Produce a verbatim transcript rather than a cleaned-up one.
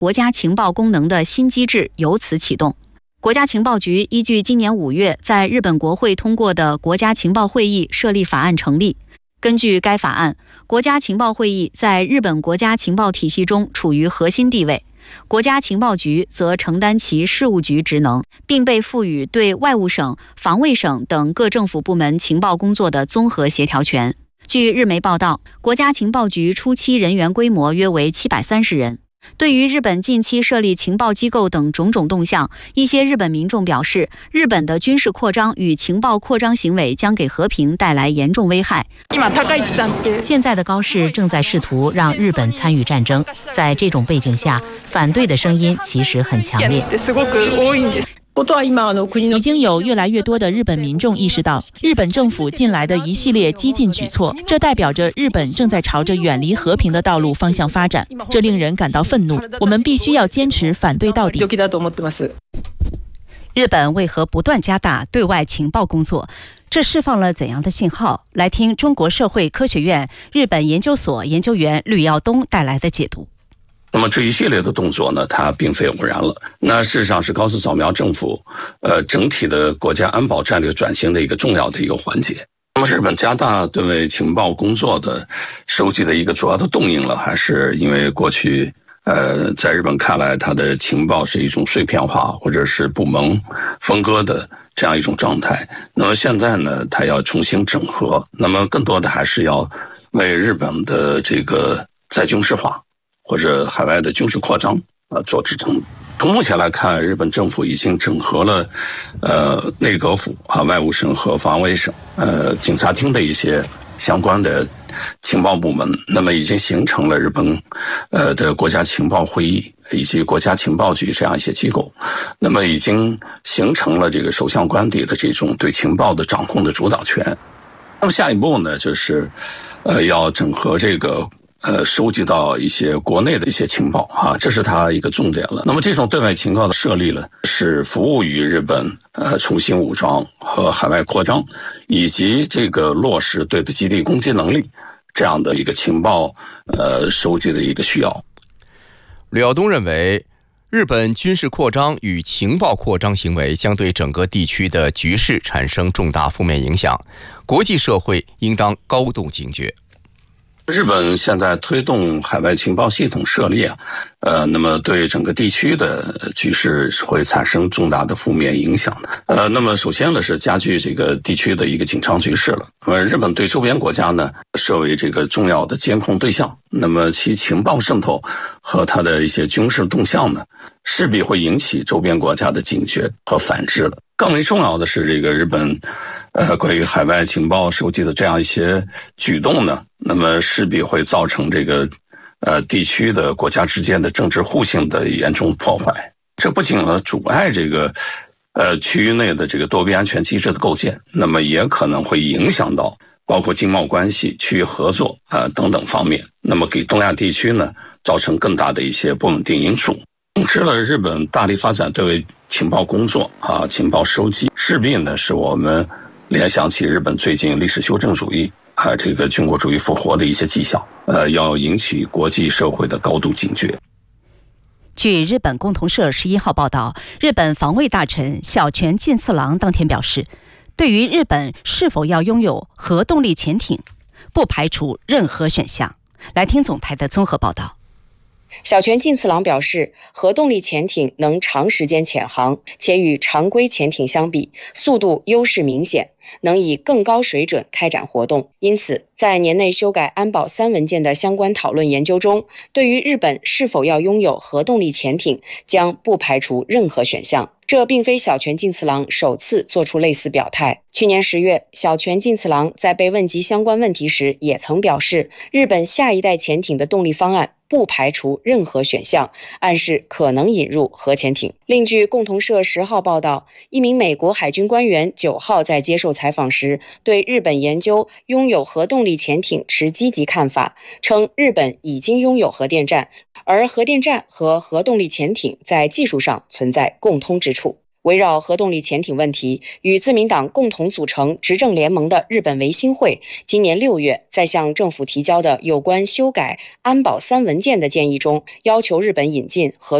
国家情报功能的新机制由此启动。国家情报局依据今年五月在日本国会通过的国家情报会议设立法案成立。根据该法案，国家情报会议在日本国家情报体系中处于核心地位，国家情报局则承担其事务局职能，并被赋予对外务省、防卫省等各政府部门情报工作的综合协调权。据日媒报道，国家情报局初期人员规模约为七百三十人。对于日本近期设立情报机构等种种动向，一些日本民众表示，日本的军事扩张与情报扩张行为将给和平带来严重危害。 现在的高市正在试图让日本参与战争，在这种背景下，反对的声音其实很强烈。 已经有越来越多的日本民众意识到，日本政府近来的一系列激进举措，这代表着日本正在朝着远离和平的道路方向发展，这令人感到愤怒。我们必须要坚持反对到底。 日本为何不断加大对外情报工作？这释放了怎样的信号？来听中国社会科学院日本研究所研究员吕耀东带来的解读。 那么这一系列的动作呢，它并非偶然了。那事实上是高市早苗政府，呃，整体的国家安保战略转型的一个重要的一个环节。那么日本加大对外情报工作的收集的一个主要的动因了，还是因为过去，呃，在日本看来，它的情报是一种碎片化或者是部门分割的这样一种状态。那么现在呢，它要重新整合，那么更多的还是要为日本的这个再军事化或者海外的军事扩张啊做支撑。从目前来看，日本政府已经整合了呃内阁府啊、外务省和防卫省、呃警察厅的一些相关的情报部门，那么已经形成了日本呃的国家情报会议以及国家情报局这样一些机构，那么已经形成了这个首相官邸的这种对情报的掌控的主导权。那么下一步呢，就是呃要整合这个。呃，收集到一些国内的一些情报啊，这是它一个重点了。那么这种对外情报的设立呢，是服务于日本呃重新武装和海外扩张，以及这个落实对的基地攻击能力这样的一个情报呃收集的一个需要。 吕耀东认为，日本军事扩张与情报扩张行为将对整个地区的局势产生重大负面影响，国际社会应当高度警觉。 日本现在推动海外情报系统设立啊，呃，那么对整个地区的局势会产生重大的负面影响的。呃，那么首先呢是加剧这个地区的一个紧张局势了。呃，日本对周边国家呢设为这个重要的监控对象，那么其情报渗透和它的一些军事动向呢，势必会引起周边国家的警觉和反制了。更为重要的是，这个日本，呃，关于海外情报收集的这样一些举动呢，那么势必会造成这个，呃，地区的国家之间的政治互信的严重破坏。这不仅呢阻碍这个，呃，区域内的这个多边安全机制的构建，那么也可能会影响到包括经贸关系、区域合作啊、呃、等等方面，那么给东亚地区呢造成更大的一些不稳定因素。总之了，日本大力发展对外情报工作啊，情报收集，势必呢是我们联想起日本最近历史修正主义啊，这个军国主义复活的一些迹象，呃，要引起国际社会的高度警觉。 据日本共同社十一号报道，日本防卫大臣小泉进次郎当天表示，对于日本是否要拥有核动力潜艇，不排除任何选项。来听总台的综合报道。 小泉进次郎表示，核动力潜艇能长时间潜航，且与常规潜艇相比，速度优势明显，能以更高水准开展活动。因此，在年内修改安保三文件的相关讨论研究中，对于日本是否要拥有核动力潜艇，将不排除任何选项。这并非小泉进次郎首次做出类似表态。去年十月，小泉进次郎在被问及相关问题时，也曾表示，日本下一代潜艇的动力方案不排除任何选项，暗示可能引入核潜艇。另据共同社十号报道，一名美国海军官员九号在接受采访时，对日本研究拥有核动力潜艇持积极看法，称日本已经拥有核电站，而核电站和核动力潜艇在技术上存在共通之处。 围绕核动力潜艇问题，与自民党共同组成执政联盟的日本维新会，今年六月在向政府提交的有关修改安保三文件的建议中，要求日本引进核